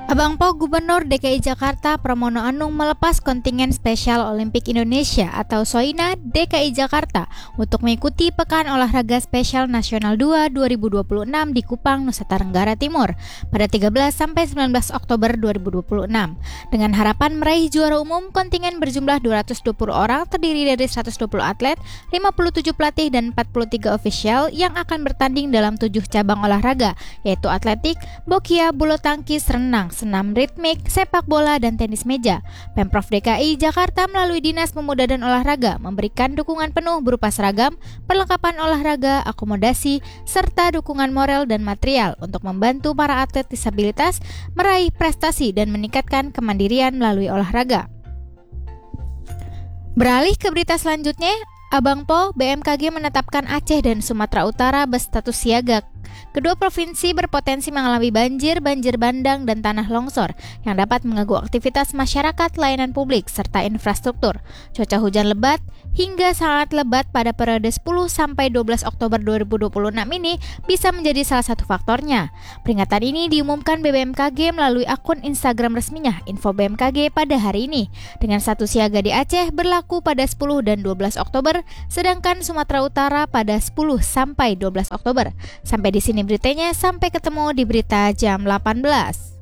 Abang Po Gubernur DKI Jakarta Pramono Anung melepas kontingen spesial Olimpik Indonesia atau SOINA DKI Jakarta untuk mengikuti Pekan Olahraga Spesial Nasional 2 2026 di Kupang, Nusa Tenggara Timur pada 13-19 Oktober 2026. Dengan harapan meraih juara umum, kontingen berjumlah 220 orang terdiri dari 120 atlet, 57 pelatih dan 43 ofisial yang akan bertanding dalam 7 cabang olahraga, yaitu atletik, bokia, bulu tangkis, renang, senam ritmik, sepak bola, dan tenis meja. Pemprov DKI Jakarta melalui Dinas Pemuda dan Olahraga memberikan dukungan penuh berupa seragam, perlengkapan olahraga, akomodasi, serta dukungan moral dan material untuk membantu para atlet disabilitas meraih prestasi dan meningkatkan kemandirian melalui olahraga. Beralih ke berita selanjutnya, Abang Po, BMKG menetapkan Aceh dan Sumatera Utara berstatus siaga. Kedua provinsi berpotensi mengalami banjir bandang, dan tanah longsor yang dapat mengganggu aktivitas masyarakat, layanan publik, serta infrastruktur. Cuaca hujan lebat hingga sangat lebat pada periode 10-12 Oktober 2026 ini bisa menjadi salah satu faktornya. Peringatan ini diumumkan BMKG melalui akun Instagram resminya Info BMKG pada hari ini, dengan status siaga di Aceh berlaku pada 10 dan 12 Oktober, sedangkan Sumatera Utara pada 10-12 Oktober. Sampai di sini beritanya, sampai ketemu di berita jam 18.